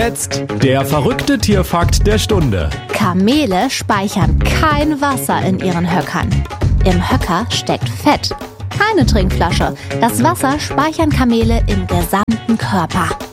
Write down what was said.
Jetzt der verrückte Tierfakt der Stunde. Kamele speichern kein Wasser in ihren Höckern. Im Höcker steckt Fett, keine Trinkflasche. Das Wasser speichern Kamele im gesamten Körper.